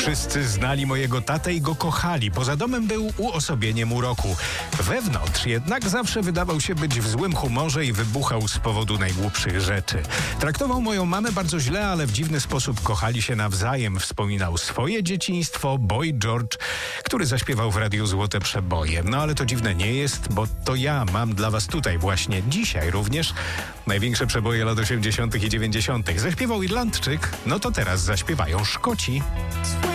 Wszyscy znali mojego tatę i go kochali. Poza domem był uosobieniem uroku. Wewnątrz jednak zawsze wydawał się być w złym humorze i wybuchał z powodu najgłupszych rzeczy. Traktował moją mamę bardzo źle, ale w dziwny sposób kochali się nawzajem. Wspominał swoje dzieciństwo, Boy George, który zaśpiewał w radiu Złote Przeboje. No ale to dziwne nie jest, bo to ja mam dla was tutaj właśnie dzisiaj również największe przeboje lat 80. i 90. Zaśpiewał Irlandczyk, no to teraz zaśpiewają Szkoci.